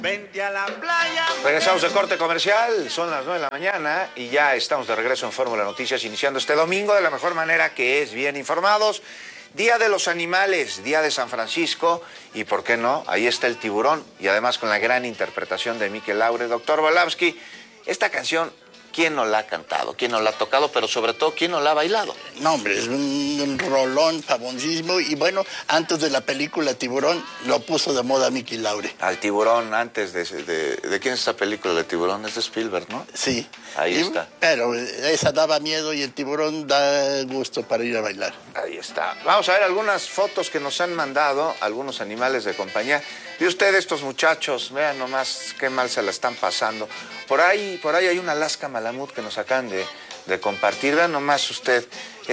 Vente a la playa. Regresamos de corte comercial, son las 9 de la mañana y ya estamos de regreso en Fórmula Noticias, iniciando este domingo de la mejor manera, que es bien informados. Día de los Animales, Día de San Francisco, y por qué no, ahí está el tiburón, y además con la gran interpretación de Mikel Laure. Doctor Volavsky, esta canción, ¿quién no la ha cantado? ¿Quién no la ha tocado? Pero sobre todo, ¿quién no la ha bailado? No, hombre, es un rolón famosísimo. Y bueno, antes de la película Tiburón, lo puso de moda Mikel Laure. Al tiburón, antes ¿de quién es esta película de Tiburón? Es de Spielberg, ¿no? Sí. Ahí está. Pero esa daba miedo y el tiburón da gusto para ir a bailar. Ahí está. Vamos a ver algunas fotos que nos han mandado algunos animales de compañía. Y usted, estos muchachos, vean nomás qué mal se la están pasando. Por ahí hay un Alaska Malamut que nos acaban de compartir. Vean nomás usted,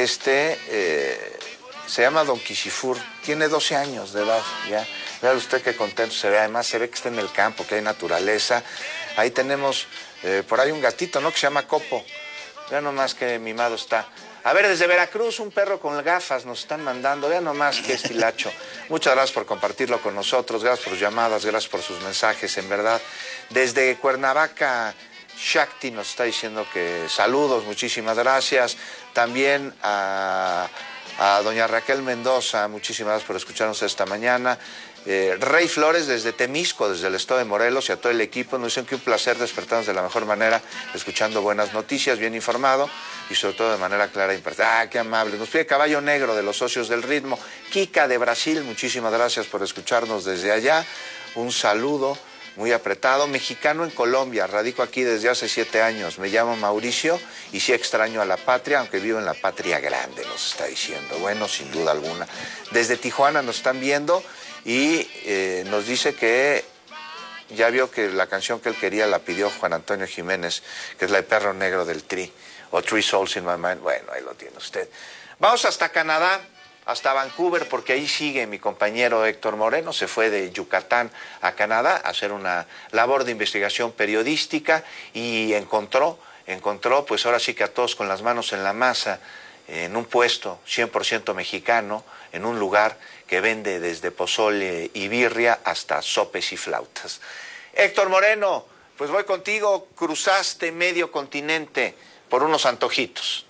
se llama Don Kishifur, tiene 12 años de edad, ya. Vean usted qué contento se ve, además se ve que está en el campo, que hay naturaleza. Ahí tenemos por ahí un gatito, ¿no?, que se llama Copo. Vean nomás qué mimado está. A ver, desde Veracruz, un perro con gafas nos están mandando. Vean nomás qué estilacho. Muchas gracias por compartirlo con nosotros, gracias por sus llamadas, gracias por sus mensajes, en verdad. Desde Cuernavaca, Shakti nos está diciendo que saludos, muchísimas gracias. También a doña Raquel Mendoza, muchísimas gracias por escucharnos esta mañana. Rey Flores desde Temisco, desde el estado de Morelos, y a todo el equipo nos dicen que un placer despertarnos de la mejor manera, escuchando buenas noticias, bien informado y sobre todo de manera clara e imparcial. ¡Ah, qué amable! Nos pide Caballo Negro de los Socios del Ritmo. Kika de Brasil, muchísimas gracias por escucharnos desde allá. Un saludo muy apretado. Mexicano en Colombia, radico aquí desde hace 7 años. Me llamo Mauricio y sí extraño a la patria, aunque vivo en la patria grande, nos está diciendo. Bueno, sin duda alguna. Desde Tijuana nos están viendo y nos dice que ya vio que la canción que él quería la pidió Juan Antonio Jiménez, que es la de Perro Negro del Tri, o Three Souls in My Mind. Bueno, ahí lo tiene usted. Vamos hasta Canadá, hasta Vancouver, porque ahí sigue mi compañero Héctor Moreno. Se fue de Yucatán a Canadá a hacer una labor de investigación periodística y encontró, pues ahora sí que a todos con las manos en la masa, en un puesto 100% mexicano, en un lugar que vende desde pozole y birria hasta sopes y flautas. Héctor Moreno, pues voy contigo, cruzaste medio continente por unos antojitos.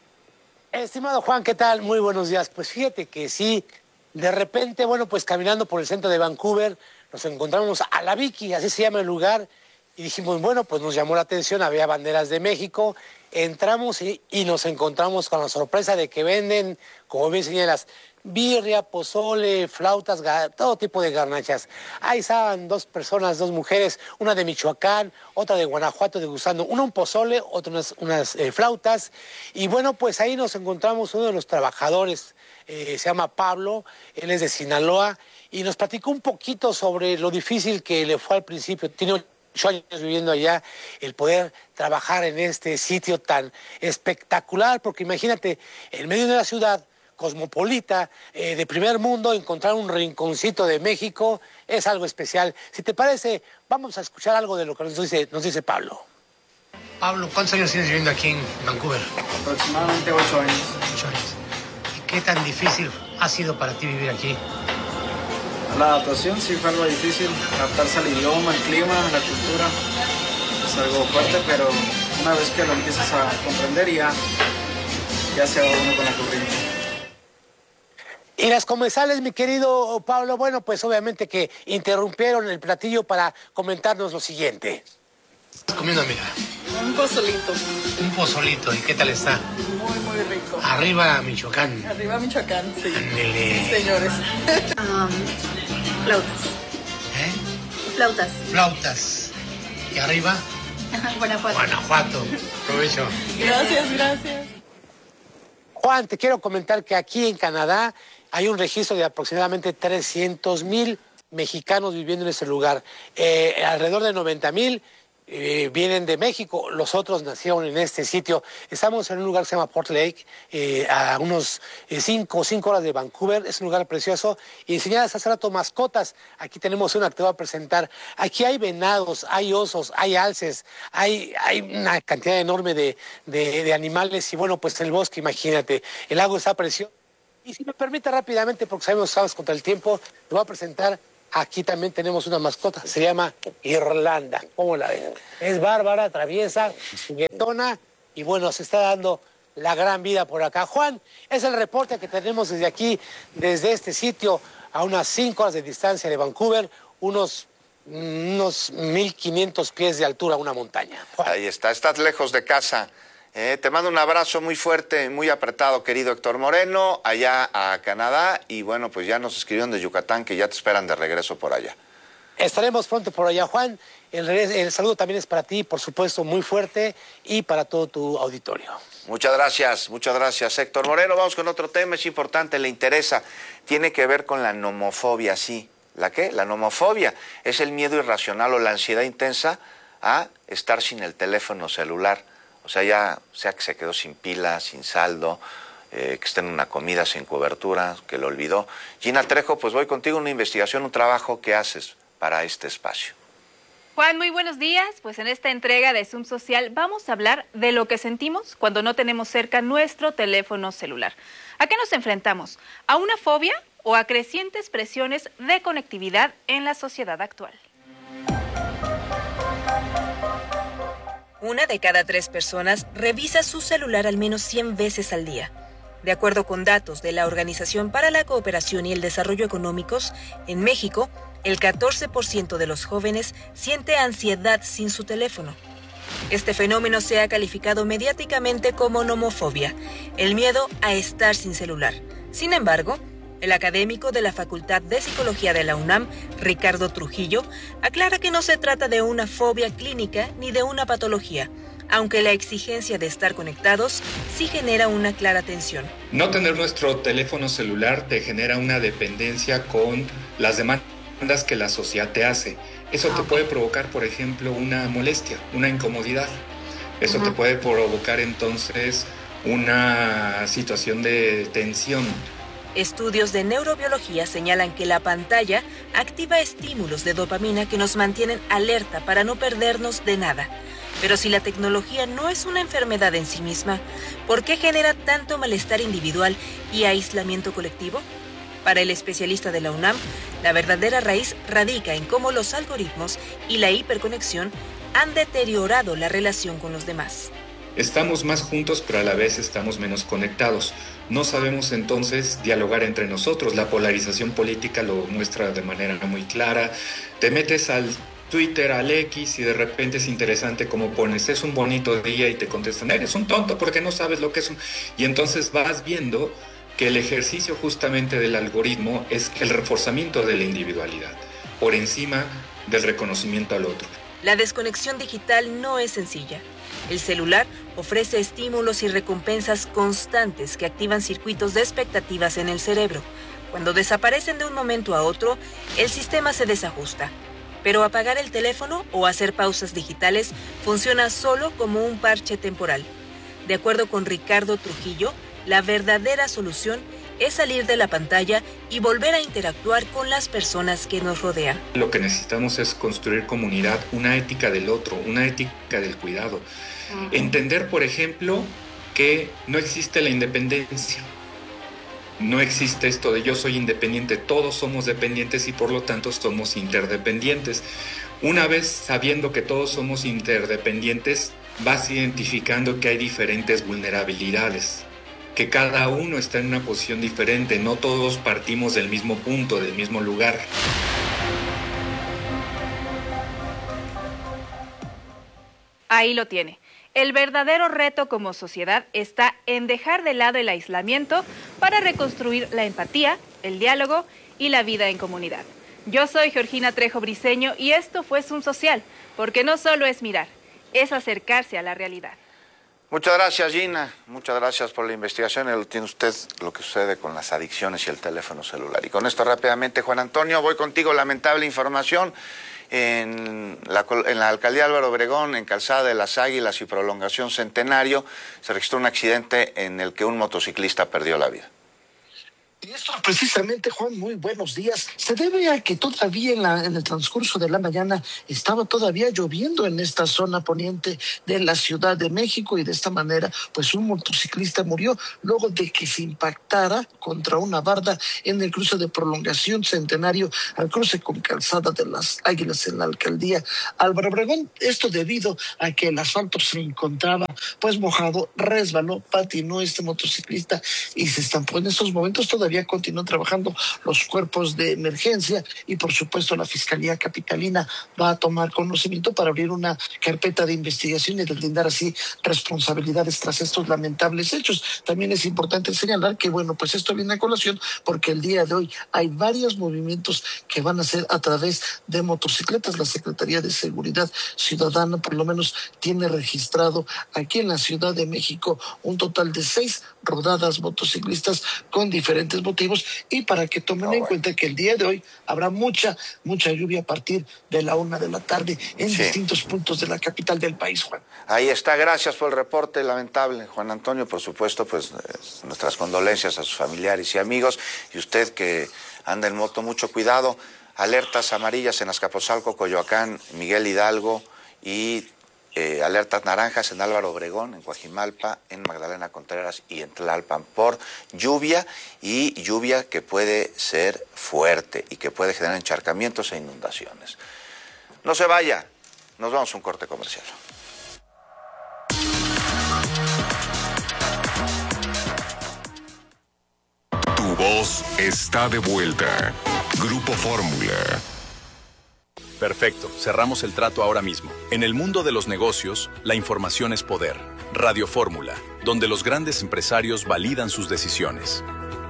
Estimado Juan, ¿qué tal? Muy buenos días. Pues fíjate que sí, de repente, bueno, pues caminando por el centro de Vancouver, nos encontramos a la Vicky, así se llama el lugar, y dijimos, bueno, pues nos llamó la atención, había banderas de México, entramos y nos encontramos con la sorpresa de que venden, como bien señalas, birria, pozole, flautas, todo tipo de garnachas. Ahí estaban 2 personas, 2 mujeres, una de Michoacán, otra de Guanajuato degustando, una un pozole, otra unas flautas. Y bueno, pues ahí nos encontramos uno de los trabajadores, se llama Pablo, él es de Sinaloa, y nos platicó un poquito sobre lo difícil que le fue al principio. Tiene 8 años viviendo allá, el poder trabajar en este sitio tan espectacular, porque imagínate, en medio de la ciudad cosmopolita, de primer mundo, encontrar un rinconcito de México es algo especial. Si te parece, vamos a escuchar algo de lo que nos dice Pablo. Pablo, ¿cuántos años tienes viviendo aquí en Vancouver? Aproximadamente 8 años. 8 años. ¿Y qué tan difícil ha sido para ti vivir aquí? La adaptación sí fue algo difícil, adaptarse al idioma, al clima, a la cultura. Es algo fuerte, pero una vez que lo empiezas a comprender ya se va uno con la corriente. Y las comensales, mi querido Pablo, bueno, pues obviamente que interrumpieron el platillo para comentarnos lo siguiente. ¿Qué estás comiendo, amiga? Un pozolito. Un pozolito, ¿y qué tal está? Muy, muy rico. Arriba Michoacán. Arriba Michoacán, sí. Ándele. Sí, señores. Flautas. ¿Eh? Flautas. Flautas. ¿Y arriba? Guanajuato. Guanajuato. Provecho. Gracias, gracias. Juan, te quiero comentar que aquí en Canadá hay un registro de aproximadamente 300,000 mexicanos viviendo en ese lugar. Alrededor de 90,000 vienen de México, los otros nacieron en este sitio. Estamos en un lugar que se llama Port Lake, a unos 5 horas de Vancouver. Es un lugar precioso. Y enseñadas hace rato mascotas. Aquí tenemos una que te voy a presentar. Aquí hay venados, hay osos, hay alces, hay una cantidad enorme de animales. Y bueno, pues el bosque, imagínate, el lago está precioso. Y si me permite rápidamente, porque sabemos que estamos contra el tiempo, te voy a presentar aquí también tenemos una mascota, se llama Irlanda. ¿Cómo la ven? Es bárbara, traviesa, juguetona y bueno, se está dando la gran vida por acá. Juan, es el reporte que tenemos desde aquí, desde este sitio, a unas 5 horas de distancia de Vancouver, unos 1,500 pies de altura, una montaña. Juan. Ahí está, estás lejos de casa. Te mando un abrazo muy fuerte, muy apretado, querido Héctor Moreno, allá a Canadá. Y bueno, pues ya nos escribieron de Yucatán que ya te esperan de regreso por allá. Estaremos pronto por allá, Juan. El saludo también es para ti, por supuesto, muy fuerte, y para todo tu auditorio. Muchas gracias, Héctor Moreno. Vamos con otro tema, es importante, le interesa. Tiene que ver con la nomofobia, sí. ¿La qué? La nomofobia es el miedo irracional o la ansiedad intensa a estar sin el teléfono celular. O sea, ya sea que se quedó sin pila, sin saldo, que esté en una comida sin cobertura, que lo olvidó. Gina Trejo, pues voy contigo en una investigación, un trabajo que haces para este espacio. Juan, muy buenos días. Pues en esta entrega de Zoom Social vamos a hablar de lo que sentimos cuando no tenemos cerca nuestro teléfono celular. ¿A qué nos enfrentamos? ¿A una fobia o a crecientes presiones de conectividad en la sociedad actual? Una de cada 3 personas revisa su celular al menos 100 veces al día. De acuerdo con datos de la Organización para la Cooperación y el Desarrollo Económicos, en México, el 14% de los jóvenes siente ansiedad sin su teléfono. Este fenómeno se ha calificado mediáticamente como nomofobia, el miedo a estar sin celular. Sin embargo, el académico de la Facultad de Psicología de la UNAM, Ricardo Trujillo, aclara que no se trata de una fobia clínica ni de una patología, aunque la exigencia de estar conectados sí genera una clara tensión. No tener nuestro teléfono celular te genera una dependencia con las demandas que la sociedad te hace. Eso te puede provocar, por ejemplo, una molestia, una incomodidad. Eso te puede provocar entonces una situación de tensión. Estudios de neurobiología señalan que la pantalla activa estímulos de dopamina que nos mantienen alerta para no perdernos de nada. Pero si la tecnología no es una enfermedad en sí misma, ¿por qué genera tanto malestar individual y aislamiento colectivo? Para el especialista de la UNAM, la verdadera raíz radica en cómo los algoritmos y la hiperconexión han deteriorado la relación con los demás. Estamos más juntos, pero a la vez estamos menos conectados. No sabemos entonces dialogar entre nosotros. La polarización política lo muestra de manera muy clara. Te metes al Twitter, al X, y de repente es interesante como pones, es un bonito día, y te contestan, eres un tonto porque no sabes lo que es un... Y entonces vas viendo que el ejercicio justamente del algoritmo es el reforzamiento de la individualidad, por encima del reconocimiento al otro. La desconexión digital no es sencilla. El celular ofrece estímulos y recompensas constantes que activan circuitos de expectativas en el cerebro. Cuando desaparecen de un momento a otro, el sistema se desajusta. Pero apagar el teléfono o hacer pausas digitales funciona solo como un parche temporal. De acuerdo con Ricardo Trujillo, la verdadera solución es salir de la pantalla y volver a interactuar con las personas que nos rodean. Lo que necesitamos es construir comunidad, una ética del otro, una ética del cuidado. Entender, por ejemplo, que no existe la independencia. No existe esto de yo soy independiente, todos somos dependientes y por lo tanto somos interdependientes. Una vez sabiendo que todos somos interdependientes, vas identificando que hay diferentes vulnerabilidades, que cada uno está en una posición diferente, no todos partimos del mismo punto, del mismo lugar. Ahí lo tiene. El verdadero reto como sociedad está en dejar de lado el aislamiento para reconstruir la empatía, el diálogo y la vida en comunidad. Yo soy Georgina Trejo Briceño y esto fue Zoom Social, porque no solo es mirar, es acercarse a la realidad. Muchas gracias, Gina. Muchas gracias por la investigación. Tiene usted lo que sucede con las adicciones y el teléfono celular. Y con esto rápidamente, Juan Antonio, voy contigo. Lamentable información. En la alcaldía Álvaro Obregón, en Calzada de las Águilas y Prolongación Centenario, se registró un accidente en el que un motociclista perdió la vida. Y esto precisamente, Juan, muy buenos días. Se debe a que todavía en el transcurso de la mañana estaba todavía lloviendo en esta zona poniente de la Ciudad de México y de esta manera, pues un motociclista murió luego de que se impactara contra una barda en el cruce de Prolongación Centenario al cruce con Calzada de las Águilas en la alcaldía Álvaro Obregón. Esto debido a que el asfalto se encontraba pues mojado, resbaló, patinó este motociclista y se estampó. En estos momentos todavía continúan trabajando los cuerpos de emergencia y por supuesto la Fiscalía Capitalina va a tomar conocimiento para abrir una carpeta de investigación y deslindar así responsabilidades tras estos lamentables hechos. También es importante señalar que bueno, pues esto viene a colación porque el día de hoy hay varios movimientos que van a ser a través de motocicletas. La Secretaría de Seguridad Ciudadana por lo menos tiene registrado aquí en la Ciudad de México un total de 6 rodadas motociclistas con diferentes motivos y para que tomen en cuenta que el día de hoy habrá mucha lluvia a partir de la 1 de la tarde en distintos puntos de la capital del país, Juan. Ahí está, gracias por el reporte lamentable, Juan Antonio. Por supuesto, pues nuestras condolencias a sus familiares y amigos. Y usted que anda en moto, mucho cuidado. Alertas amarillas en Azcapotzalco, Coyoacán, Miguel Hidalgo y alertas naranjas en Álvaro Obregón, en Coajimalpa, en Magdalena Contreras y en Tlalpan por lluvia y lluvia que puede ser fuerte y que puede generar encharcamientos e inundaciones. No se vaya, nos vamos a un corte comercial. Tu voz está de vuelta. Grupo Fórmula. Perfecto, cerramos el trato ahora mismo. En el mundo de los negocios, la información es poder. Radio Fórmula, donde los grandes empresarios validan sus decisiones.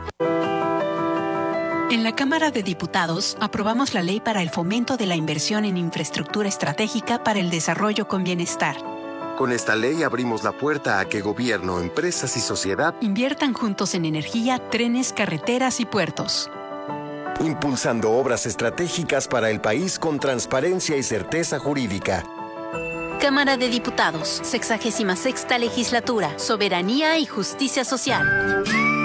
En la Cámara de Diputados aprobamos la ley para el fomento de la inversión en infraestructura estratégica para el desarrollo con bienestar. Con esta ley abrimos la puerta a que gobierno, empresas y sociedad inviertan juntos en energía, trenes, carreteras y puertos. Impulsando obras estratégicas para el país con transparencia y certeza jurídica. Cámara de Diputados, 66ª Legislatura, Soberanía y Justicia Social.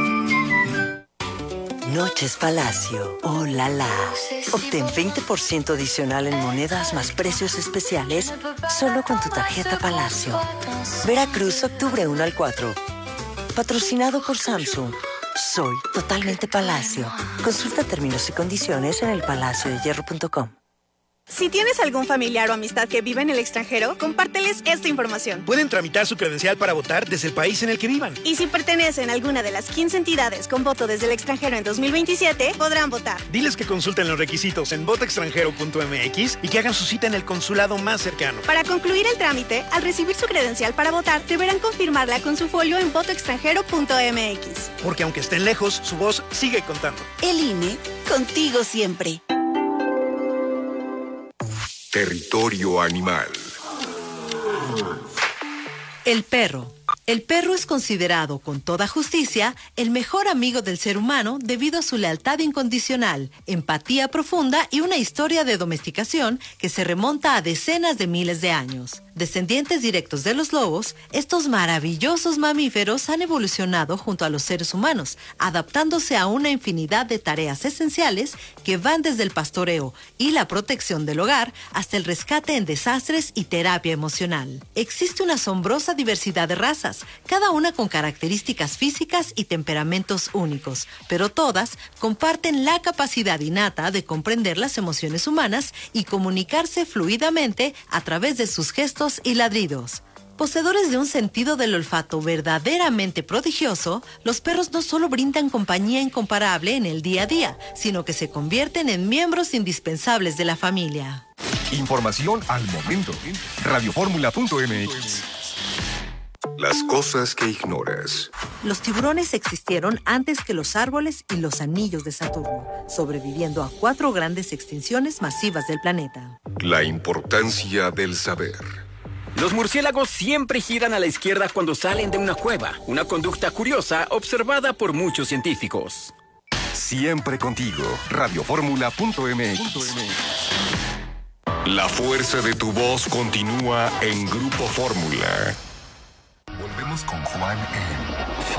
Noches Palacio. ¡Oh, la la! Obtén 20% adicional en monedas más precios especiales solo con tu tarjeta Palacio. Veracruz, octubre 1 al 4. Patrocinado por Samsung. Soy totalmente Palacio. Consulta términos y condiciones en elpalaciodehierro.com. Si tienes algún familiar o amistad que vive en el extranjero, compárteles esta información. Pueden tramitar su credencial para votar desde el país en el que vivan. Y si pertenecen a alguna de las 15 entidades con voto desde el extranjero en 2027, podrán votar. Diles que consulten los requisitos en votoextranjero.mx y que hagan su cita en el consulado más cercano. Para concluir el trámite, al recibir su credencial para votar, deberán confirmarla con su folio en votoextranjero.mx. Porque aunque estén lejos, su voz sigue contando. El INE, contigo siempre. Territorio animal. El perro. El perro es considerado, con toda justicia, el mejor amigo del ser humano debido a su lealtad incondicional, empatía profunda y una historia de domesticación que se remonta a decenas de miles de años. Descendientes directos de los lobos, estos maravillosos mamíferos han evolucionado junto a los seres humanos, adaptándose a una infinidad de tareas esenciales que van desde el pastoreo y la protección del hogar hasta el rescate en desastres y terapia emocional. Existe una asombrosa diversidad de razas, cada una con características físicas y temperamentos únicos, pero todas comparten la capacidad innata de comprender las emociones humanas y comunicarse fluidamente a través de sus gestos y ladridos. Poseedores de un sentido del olfato verdaderamente prodigioso, los perros no solo brindan compañía incomparable en el día a día, sino que se convierten en miembros indispensables de la familia. Información al momento. Radioformula.mx. Las cosas que ignoras. Los tiburones existieron antes que los árboles y los anillos de Saturno, sobreviviendo a 4 grandes extinciones masivas del planeta. La importancia del saber. Los murciélagos siempre giran a la izquierda cuando salen de una cueva, una conducta curiosa observada por muchos científicos. Siempre contigo. Radioformula.mx. La fuerza de tu voz continúa en Grupo Fórmula. Volvemos con Juan en